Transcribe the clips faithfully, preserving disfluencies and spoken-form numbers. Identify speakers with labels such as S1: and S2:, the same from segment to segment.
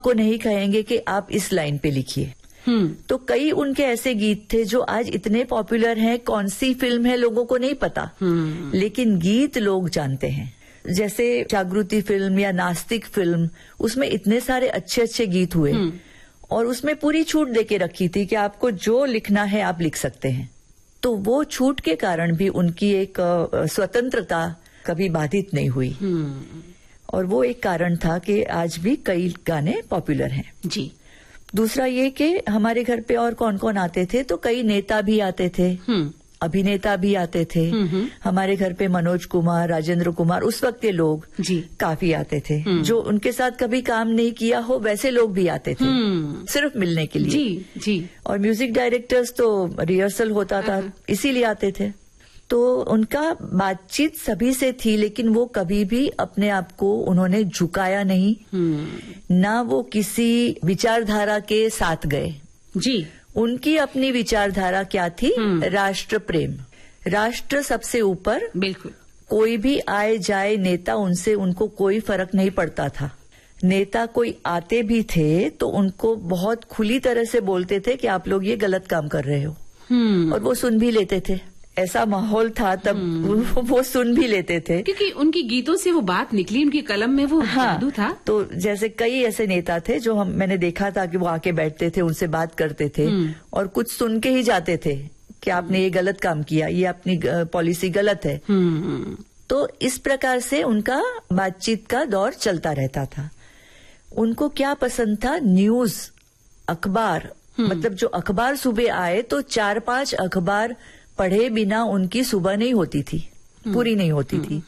S1: को नहीं कहेंगे कि आप इस लाइन पे लिखिए। तो कई उनके ऐसे गीत थे जो आज इतने पॉपुलर हैं, कौन सी फिल्म है लोगों को नहीं पता, लेकिन गीत लोग जानते हैं। जैसे जागृति फिल्म या नास्तिक फिल्म, उसमें इतने सारे अच्छे अच्छे गीत हुए और उसमें पूरी छूट देके रखी थी कि आपको जो लिखना है आप लिख सकते हैं। तो वो छूट के कारण भी उनकी एक स्वतंत्रता कभी बाधित नहीं हुई और वो एक कारण था कि आज भी कई गाने पॉपुलर हैं।
S2: जी।
S1: दूसरा ये कि हमारे घर पे और कौन कौन आते थे, तो कई नेता भी आते थे, अभिनेता भी आते थे। हमारे घर पे मनोज कुमार, राजेंद्र कुमार, उस वक्त के लोग
S2: जी
S1: काफी आते थे। जो उनके साथ कभी काम नहीं किया हो वैसे लोग भी आते थे सिर्फ मिलने के लिए।
S2: जी जी।
S1: और म्यूजिक डायरेक्टर्स तो रिहर्सल होता था इसीलिए आते थे। तो उनका बातचीत सभी से थी, लेकिन वो कभी भी अपने आप को उन्होंने झुकाया नहीं, ना वो किसी विचारधारा के साथ गए।
S2: जी।
S1: उनकी अपनी विचारधारा क्या थी? राष्ट्र प्रेम, राष्ट्र सबसे ऊपर।
S2: बिल्कुल।
S1: कोई भी आए जाए नेता, उनसे उनको कोई फर्क नहीं पड़ता था। नेता कोई आते भी थे तो उनको बहुत खुली तरह से बोलते थे कि आप लोग ये गलत काम कर रहे हो, और वो सुन भी लेते थे। ऐसा माहौल था तब, वो सुन भी लेते थे
S2: क्योंकि उनकी गीतों से वो बात निकली, उनकी कलम में वो
S1: हाँ,
S2: जादू था।
S1: तो जैसे कई ऐसे नेता थे जो हम मैंने देखा था कि वो आके बैठते थे, उनसे बात करते थे और कुछ सुन के ही जाते थे कि आपने ये गलत काम किया, ये अपनी पॉलिसी गलत है। तो इस प्रकार से उनका बातचीत का दौर चलता रहता था। उनको क्या पसंद था? न्यूज, अखबार, मतलब जो अखबार सुबह आए तो चार पांच अखबार पढ़े बिना उनकी सुबह नहीं होती थी, पूरी नहीं होती थी।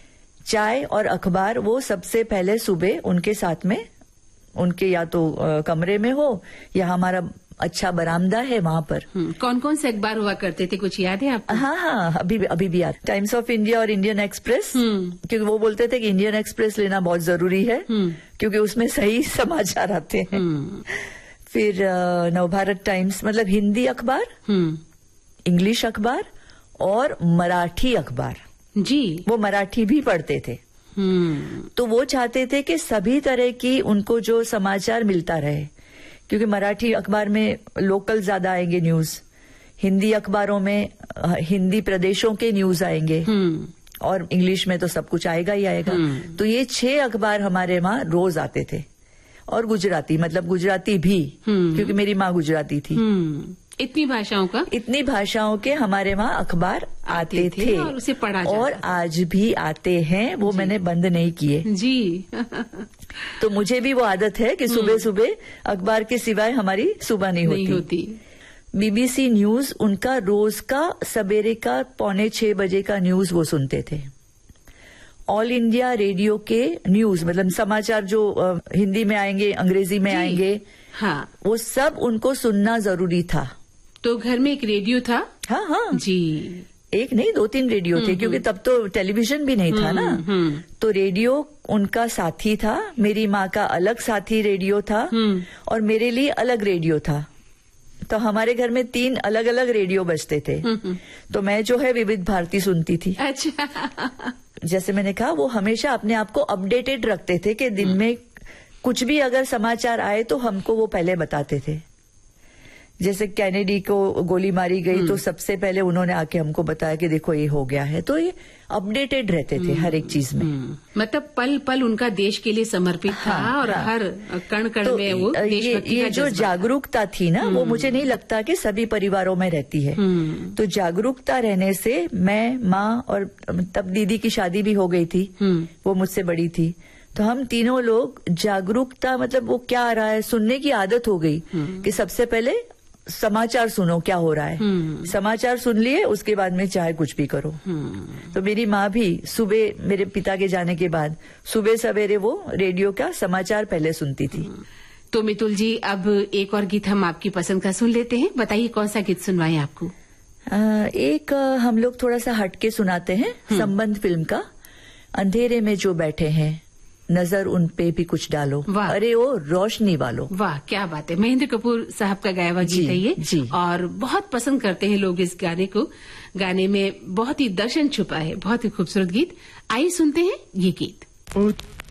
S1: चाय और अखबार वो सबसे पहले सुबह उनके साथ में, उनके या तो कमरे में हो या हमारा अच्छा बरामदा है वहां पर।
S2: कौन कौन से अखबार हुआ करते थे, कुछ याद है आपको?
S1: हाँ हाँ, अभी अभी भी याद। टाइम्स ऑफ इंडिया और इंडियन एक्सप्रेस, क्योंकि वो बोलते थे कि इंडियन एक्सप्रेस लेना बहुत जरूरी है क्योंकि उसमें सही समाचार आते हैं। फिर नवभारत टाइम्स, मतलब हिंदी अखबार, इंग्लिश अखबार और मराठी अखबार।
S2: जी। वो
S1: मराठी भी पढ़ते थे। तो वो चाहते थे कि सभी तरह की उनको जो समाचार मिलता रहे, क्योंकि मराठी अखबार में लोकल ज्यादा आएंगे न्यूज, हिंदी अखबारों में हिंदी प्रदेशों के न्यूज आएंगे और इंग्लिश में तो सब कुछ आएगा ही आएगा। तो ये छह अखबार हमारे वहां रोज आते थे। और गुजराती, मतलब गुजराती भी, क्योंकि मेरी माँ गुजराती थी।
S2: इतनी भाषाओं का
S1: इतनी भाषाओं के हमारे वहाँ अखबार आते, आते थे, थे
S2: और उसे पढ़ा जाता
S1: और आज भी आते हैं, वो मैंने बंद नहीं किए।
S2: जी।
S1: तो मुझे भी वो आदत है कि सुबह सुबह अखबार के सिवाय हमारी सुबह नहीं होती,
S2: नहीं होती।
S1: बीबीसी न्यूज उनका रोज का सवेरे का पौने छह बजे का न्यूज वो सुनते थे। ऑल इंडिया रेडियो के न्यूज, मतलब समाचार जो आ, हिंदी में आएंगे, अंग्रेजी में आएंगे,
S2: हाँ,
S1: वो सब उनको सुनना जरूरी था।
S2: तो घर में एक रेडियो था?
S1: हाँ हाँ
S2: जी।
S1: एक नहीं, दो तीन रेडियो थे, क्योंकि तब तो टेलीविजन भी नहीं था ना। तो रेडियो उनका साथी था। मेरी माँ का अलग साथी रेडियो था और मेरे लिए अलग रेडियो था। तो हमारे घर में तीन अलग अलग रेडियो बजते थे। तो मैं जो है विविध भारती सुनती थी।
S2: अच्छा।
S1: जैसे मैंने कहा, वो हमेशा अपने आप को अपडेटेड रखते थे कि दिन में कुछ भी अगर समाचार आए तो हमको वो पहले बताते थे। जैसे कैनेडी को गोली मारी गई तो सबसे पहले उन्होंने आके हमको बताया कि देखो ये हो गया है। तो ये अपडेटेड रहते थे हर एक चीज में।
S2: मतलब पल पल उनका देश के लिए समर्पित था। हाँ, और हाँ, हर कण कण तो में वो देशभक्ति
S1: ये, ये जो जागरूकता थी ना, वो मुझे नहीं लगता कि सभी परिवारों में रहती है। तो जागरूकता रहने से मैं, माँ, और तब दीदी की शादी भी हो गई थी, वो मुझसे बड़ी थी, तो हम तीनों लोग जागरूकता, मतलब वो क्या आ रहा है सुनने की आदत हो गई कि सबसे पहले समाचार सुनो क्या हो रहा है। समाचार सुन लिए, उसके बाद में चाहे कुछ भी करो। तो मेरी माँ भी सुबह, मेरे पिता के जाने के बाद सुबह सवेरे वो रेडियो का समाचार पहले सुनती थी।
S2: तो मितुल जी, अब एक और गीत हम आपकी पसंद का सुन लेते हैं। बताइए कौन सा गीत सुनवाएं आपको?
S1: आ, एक हम लोग थोड़ा सा हटके सुनाते हैं, संबंध फिल्म का, अंधेरे में जो बैठे हैं नजर उन पे भी कुछ डालो, अरे ओ रोशनी वालों।
S2: वाह, क्या बात है। महेंद्र कपूर साहब का गाया हुआ गीत है ये, जी। और बहुत पसंद करते हैं लोग इस गाने को। गाने में बहुत ही दर्शन छुपा है, बहुत ही खूबसूरत गीत। आइए सुनते हैं ये गीत।